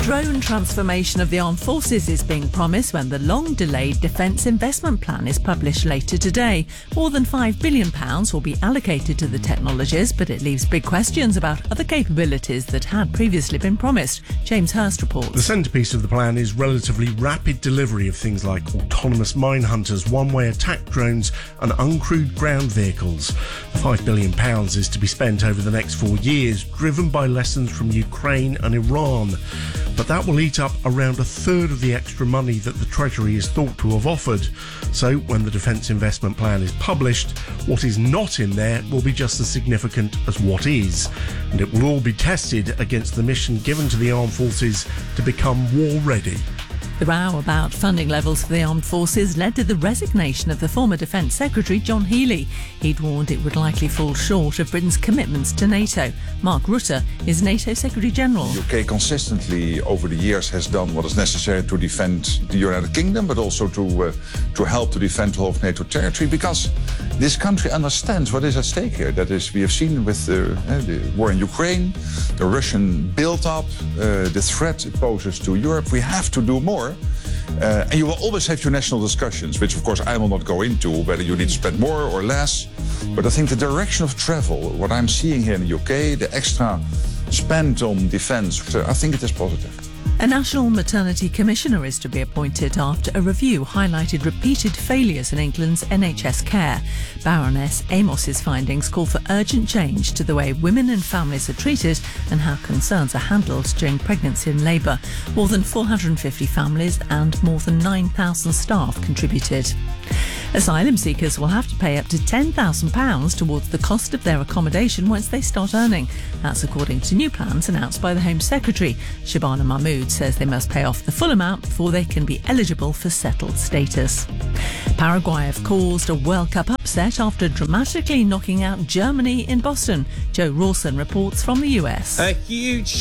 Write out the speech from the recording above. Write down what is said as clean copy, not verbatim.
drone transformation of the armed forces is being promised when the long-delayed Defence Investment Plan is published later today. More than £5 billion will be allocated to the technologies, but it leaves big questions about other capabilities that had previously been promised. James Hurst reports. The centrepiece of the plan is relatively rapid delivery of things like autonomous mine hunters, one-way attack drones and uncrewed ground vehicles. The £5 billion is to be spent over the next 4 years, driven by lessons from Ukraine and Iran. But that will eat up around a third of the extra money that the Treasury is thought to have offered. So when the Defence Investment Plan is published, what is not in there will be just as significant as what is. And it will all be tested against the mission given to the armed forces to become war ready. The row about funding levels for the armed forces led to the resignation of the former Defence Secretary John Healey. He'd warned it would likely fall short of Britain's commitments to NATO. Mark Rutte is NATO Secretary-General. The UK consistently over the years has done what is necessary to defend the United Kingdom, but also to help to defend the whole of NATO territory, because this country understands what is at stake here. That is, we have seen with the war in Ukraine, the Russian build-up, the threat it poses to Europe. We have to do more. And you will always have your national discussions, which of course I will not go into, whether you need to spend more or less. But I think the direction of travel, what I'm seeing here in the UK, the extra spend on defence, I think it is positive. A National Maternity Commissioner is to be appointed after a review highlighted repeated failures in England's NHS care. Baroness Amos's findings call for urgent change to the way women and families are treated and how concerns are handled during pregnancy and labour. More than 450 families and more than 9,000 staff contributed. Asylum seekers will have to pay up to £10,000 towards the cost of their accommodation once they start earning. That's according to new plans announced by the Home Secretary. Shabana Mahmood says they must pay off the full amount before they can be eligible for settled status. Paraguay have caused a World Cup upset after dramatically knocking out Germany in Boston. Joe Rawson reports from the US. A huge